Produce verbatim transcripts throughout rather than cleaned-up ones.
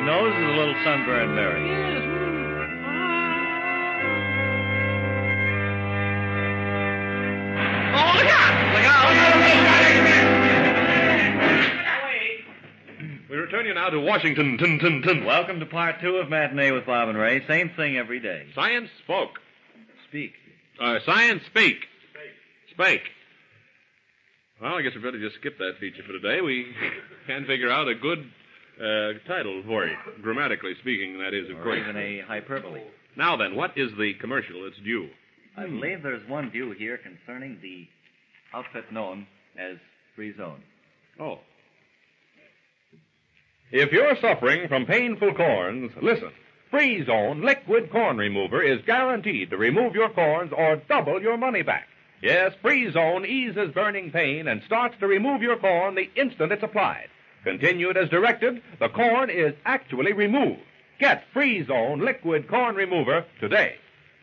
Your nose is a little sunburned, Mary. Yes. Oh, look out! Look out! We return you now to Washington. Tin, tin, tin. Welcome to part two of Matinee with Bob and Ray. Same thing every day. Science spoke. Speak. Uh, science speak. Spake. Well, I guess we better just skip that feature for today. We can't figure out a good uh, title for it. Grammatically speaking, that is, of Or course. even a hyperbole. Now then, what is the commercial that's due? I believe there's one due here concerning the outfit known as Free Zone. Oh. If you're suffering from painful corns, listen. Free Zone Liquid Corn Remover is guaranteed to remove your corns or double your money back. Yes, Free Zone eases burning pain and starts to remove your corn the instant it's applied. Continued as directed, the corn is actually removed. Get Free Zone Liquid Corn Remover today.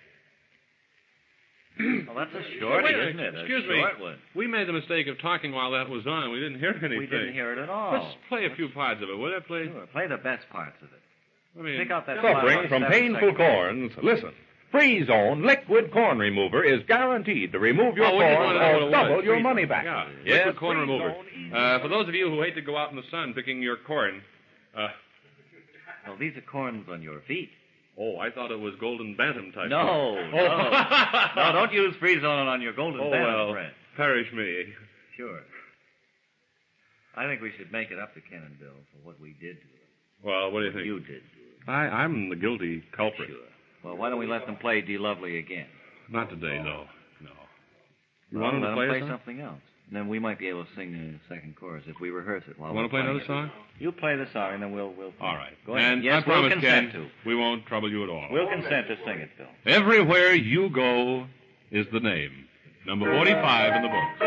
Well, that's a short, Wait a isn't minute. it? Excuse a me. short one. We made the mistake of talking while that was on. We didn't hear anything. We didn't hear it at all. Let's play a few parts of it, will you, please? Sure. Play the best parts of it. I mean, Pick out that Suffering from painful corns, listen. Free Zone Liquid Corn Remover is guaranteed to remove your Oh, we just corns wanted to know what or it double was. your Free money Zone. back. Yeah, Yes, liquid corn Free remover. Zone eases- Uh, for those of you who hate to go out in the sun picking your corn, uh, Well, these are corns on your feet. oh, I thought it was golden bantam type. No, corn. no. No, don't use Free Zone on your golden Oh, bantam, well, friend. perish me. Sure. I think we should make it up to Ken and Bill for what we did to them. Well, what do you think? You did to them. I, I'm the guilty culprit. Sure. Well, why don't we let them play D. Lovely again? Not today, though. No. You Well, want let them to them play, play a song? something else. And then we might be able to sing the second chorus if we rehearse it while You we're want to play playing another it. song? You play the song, and then we'll... we'll All right. Go ahead. And yes, I promise, we'll consent Ken, to. we won't trouble you at all. We'll consent to sing it, Bill. Everywhere You Go is the name. Number forty-five in the book.